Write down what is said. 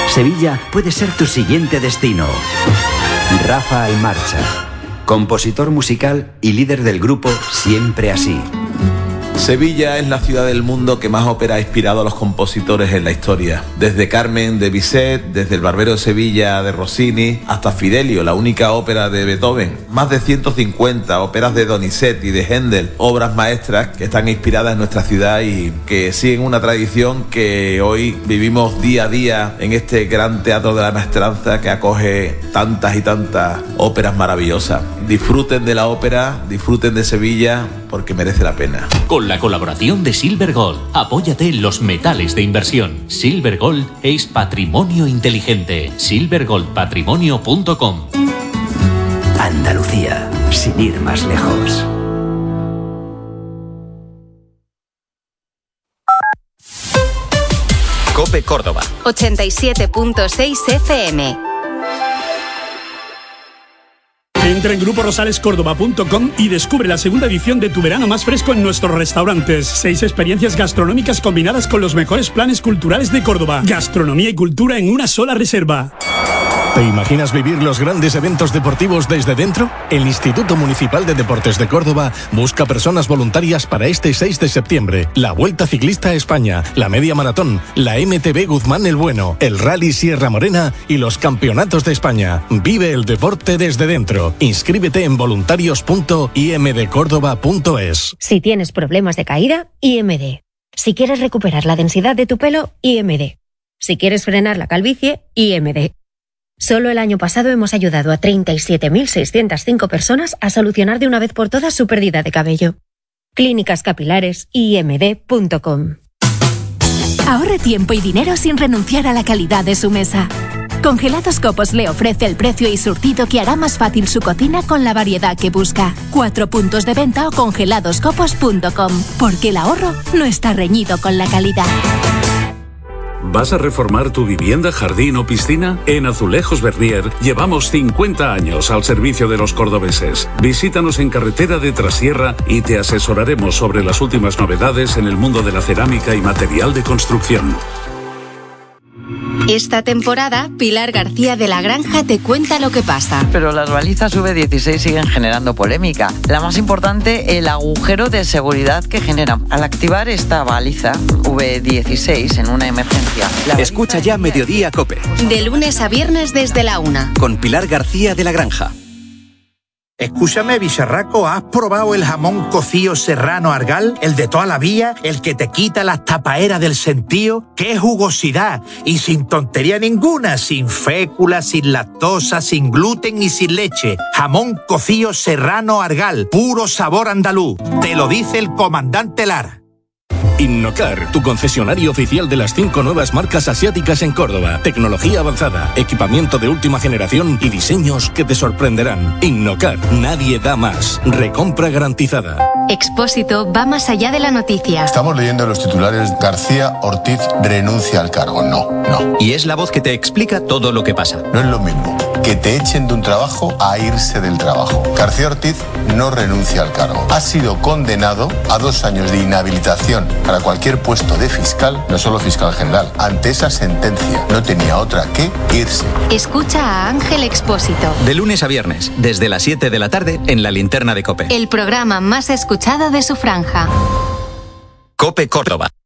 Sevilla puede ser tu siguiente destino. Rafa Almarcha, compositor musical y líder del grupo Siempre Así. Sevilla es la ciudad del mundo que más ópera ha inspirado a los compositores en la historia. Desde Carmen de Bizet, desde El Barbero de Sevilla de Rossini, hasta Fidelio, la única ópera de Beethoven. Más de 150 óperas de Donizetti, de Händel, obras maestras que están inspiradas en nuestra ciudad y que siguen una tradición que hoy vivimos día a día en este gran teatro de la maestranza que acoge tantas y tantas óperas maravillosas. Disfruten de la ópera, disfruten de Sevilla, porque merece la pena. Con la colaboración de Silver Gold, apóyate en los metales de inversión. Silver Gold es patrimonio inteligente. silvergoldpatrimonio.com. Andalucía, sin ir más lejos. COPE Córdoba 87.6 FM. Entra en gruporosalescórdoba.com y descubre la segunda edición de Tu Verano Más Fresco en nuestros restaurantes. 6 experiencias gastronómicas combinadas con los mejores planes culturales de Córdoba. Gastronomía y cultura en una sola reserva. ¿Te imaginas vivir los grandes eventos deportivos desde dentro? El Instituto Municipal de Deportes de Córdoba busca personas voluntarias para este 6 de septiembre. La Vuelta Ciclista a España, la Media Maratón, la MTB Guzmán el Bueno, el Rally Sierra Morena y los Campeonatos de España. Vive el deporte desde dentro. Inscríbete en voluntarios.imdcordoba.es. Si tienes problemas de caída, IMD. Si quieres recuperar la densidad de tu pelo, IMD. Si quieres frenar la calvicie, IMD. Solo el año pasado hemos ayudado a 37.605 personas a solucionar de una vez por todas su pérdida de cabello. Clínicas Capilares, imd.com. Ahorre tiempo y dinero sin renunciar a la calidad de su mesa. Congelados Copos le ofrece el precio y surtido que hará más fácil su cocina con la variedad que busca. 4 puntos de venta o congeladoscopos.com. Porque el ahorro no está reñido con la calidad. ¿Vas a reformar tu vivienda, jardín o piscina? En Azulejos Bernier llevamos 50 años al servicio de los cordobeses. Visítanos en Carretera de Trasierra y te asesoraremos sobre las últimas novedades en el mundo de la cerámica y material de construcción. Esta temporada, Pilar García de la Granja te cuenta lo que pasa. Pero las balizas V16 siguen generando polémica. La más importante, el agujero de seguridad que generan. Al activar esta baliza V16 en una emergencia. Escucha ya Mediodía COPE. De lunes a viernes desde la 1. Con Pilar García de la Granja. Escúchame, bicharraco, ¿has probado el jamón cocido serrano Argal? El de toda la vida, el que te quita las tapaeras del sentío. ¡Qué jugosidad! Y sin tontería ninguna, sin fécula, sin lactosa, sin gluten y sin leche. Jamón cocido serrano Argal, puro sabor andaluz. Te lo dice el comandante Lara. Innocar, tu concesionario oficial de las 5 nuevas marcas asiáticas en Córdoba. Tecnología avanzada, equipamiento de última generación y diseños que te sorprenderán. Innocar, nadie da más. Recompra garantizada. Expósito va más allá de la noticia. Estamos leyendo los titulares: García Ortiz renuncia al cargo. No. Y es la voz que te explica todo lo que pasa. No es lo mismo que te echen de un trabajo a irse del trabajo. García Ortiz no renuncia al cargo. Ha sido condenado a 2 años de inhabilitación para cualquier puesto de fiscal, no solo fiscal general. Ante esa sentencia no tenía otra que irse. Escucha a Ángel Expósito. De lunes a viernes, desde las 7 de la tarde, en la Linterna de COPE. El programa más escuchado de su franja. COPE Córdoba.